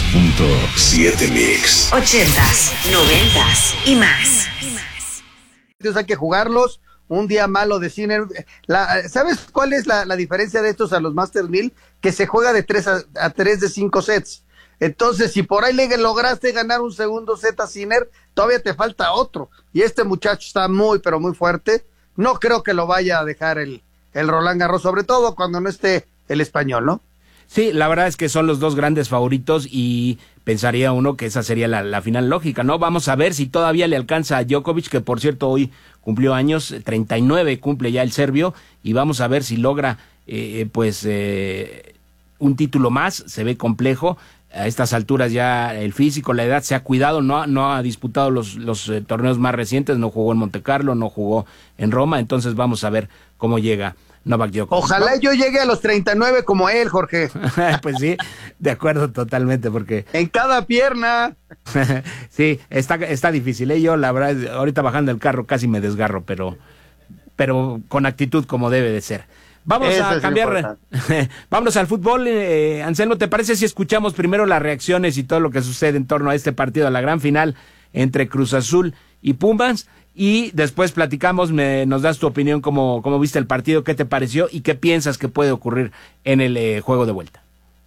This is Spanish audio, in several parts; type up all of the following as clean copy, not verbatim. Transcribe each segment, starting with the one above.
98.7 Mix. 80s, 90s y más. Hay que jugarlos. Un día malo de Sinner. ¿Sabes cuál es la diferencia de estos a los Masters 1000? Que se juega de 3 a 3 de 5 sets. Entonces, si por ahí lograste ganar un segundo set a Sinner, todavía te falta otro. Y este muchacho está muy, pero muy fuerte. No creo que lo vaya a dejar el Roland Garros, sobre todo cuando no esté el español, ¿no? Sí, la verdad es que son los dos grandes favoritos y pensaría uno que esa sería la final lógica, ¿no? Vamos a ver si todavía le alcanza a Djokovic, que por cierto hoy cumplió años, 39 cumple ya el serbio, y vamos a ver si logra un título más. Se ve complejo. A estas alturas ya el físico, la edad se ha cuidado, no ha disputado los torneos más recientes, no jugó en Montecarlo, no jugó en Roma, entonces vamos a ver cómo llega Novak Djokovic. Ojalá yo llegue a los 39 como él, Jorge. Pues sí, de acuerdo totalmente, porque... En cada pierna. Sí, está difícil, Yo la verdad, ahorita bajando el carro casi me desgarro, pero con actitud como debe de ser. Vamos a cambiar, vámonos al fútbol. Anselmo, ¿te parece si escuchamos primero las reacciones y todo lo que sucede en torno a este partido, a la gran final entre Cruz Azul y Pumas? Y después platicamos, nos das tu opinión, cómo viste el partido, qué te pareció y qué piensas que puede ocurrir en el juego de vuelta.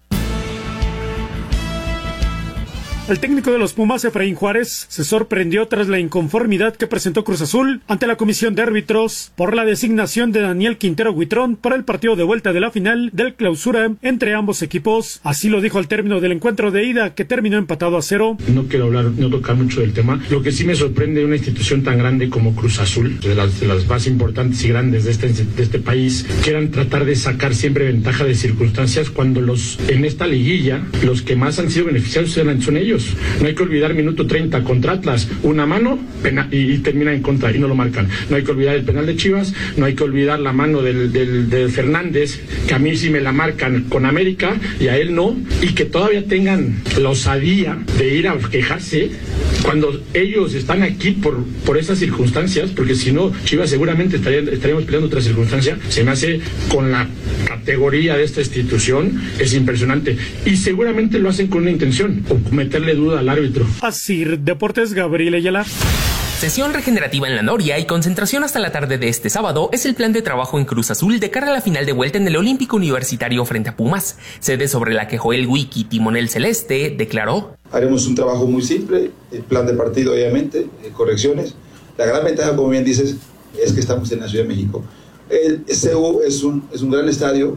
El técnico de los Pumas, Efraín Juárez, se sorprendió tras la inconformidad que presentó Cruz Azul ante la comisión de árbitros por la designación de Daniel Quintero Huitrón para el partido de vuelta de la final del Clausura entre ambos equipos. Así lo dijo al término del encuentro de ida, que terminó empatado a 0. No quiero no tocar mucho del tema. Lo que sí me sorprende de una institución tan grande como Cruz Azul, de las más importantes y grandes de este país, quieran tratar de sacar siempre ventaja de circunstancias cuando en esta liguilla los que más han sido beneficiados son ellos. No hay que olvidar minuto 30 contra Atlas, una mano y termina en contra y no lo marcan. No hay que olvidar el penal de Chivas, no hay que olvidar la mano de Fernández, que a mí sí me la marcan con América y a él no, y que todavía tengan la osadía de ir a quejarse cuando ellos están aquí por esas circunstancias, porque si no, Chivas seguramente estaríamos peleando otra circunstancia. Se me hace, con la categoría de esta institución, es impresionante, y seguramente lo hacen con una intención, o meterle duda al árbitro. Asir Deportes, Gabriel Ayala. Sesión regenerativa en la Noria y concentración hasta la tarde de este sábado es el plan de trabajo en Cruz Azul de cara a la final de vuelta en el Olímpico Universitario frente a Pumas, sede sobre la que Joel Wiki, timonel celeste, declaró: haremos un trabajo muy simple, el plan de partido obviamente, correcciones. La gran ventaja, como bien dices, es que estamos en la Ciudad de México. El CU es un gran estadio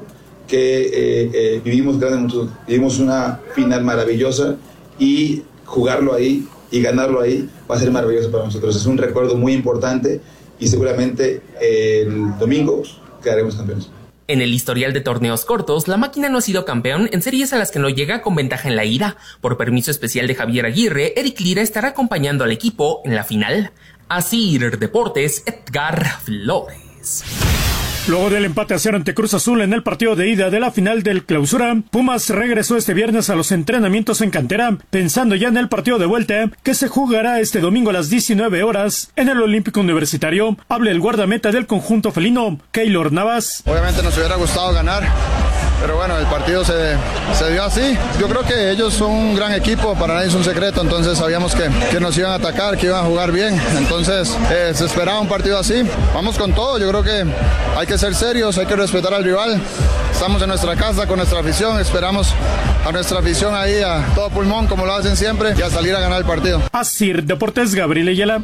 que vivimos una final maravillosa, y jugarlo ahí y ganarlo ahí va a ser maravilloso para nosotros. Es un recuerdo muy importante y seguramente el domingo quedaremos campeones. En el historial de torneos cortos, la máquina no ha sido campeón en series a las que no llega con ventaja en la ida. Por permiso especial de Javier Aguirre, Eric Lira estará acompañando al equipo en la final. Asir Deportes, Edgar Flores. Luego del empate a 0 ante Cruz Azul en el partido de ida de la final del Clausura, Pumas regresó este viernes a los entrenamientos en cantera, pensando ya en el partido de vuelta, que se jugará este domingo a las 19 horas en el Olímpico Universitario. Habla el guardameta del conjunto felino, Keylor Navas. Obviamente nos hubiera gustado ganar, pero bueno, el partido se dio así. Yo creo que ellos son un gran equipo, para nadie es un secreto, entonces sabíamos que nos iban a atacar, que iban a jugar bien, entonces se esperaba un partido así. Vamos con todo, yo creo que hay que ser serios, hay que respetar al rival. Estamos en nuestra casa con nuestra afición, esperamos a nuestra afición ahí a todo pulmón, como lo hacen siempre, y a salir a ganar el partido. Asir Deportes, Gabriel Ayala.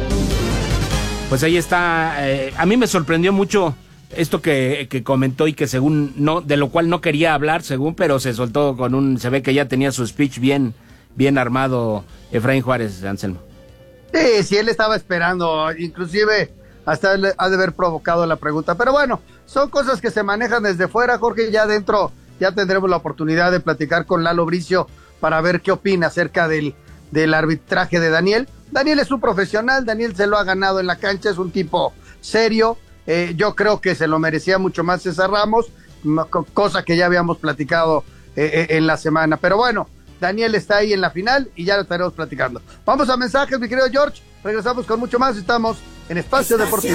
Pues ahí está. A mí me sorprendió mucho esto que comentó y que según de lo cual no quería hablar, pero se soltó se ve que ya tenía su speech bien armado, Efraín Juárez, Anselmo. Sí, él estaba esperando, inclusive hasta él ha de haber provocado la pregunta, pero bueno, son cosas que se manejan desde fuera, Jorge. Ya adentro ya tendremos la oportunidad de platicar con Lalo Bricio para ver qué opina acerca del arbitraje de Daniel. Daniel es un profesional, Daniel se lo ha ganado en la cancha, es un tipo serio. Yo creo que se lo merecía mucho más César Ramos, cosa que ya habíamos platicado en la semana, pero bueno, Daniel está ahí en la final y ya lo estaremos platicando. Vamos a mensajes, mi querido George, regresamos con mucho más, estamos en Espacio Deportivo.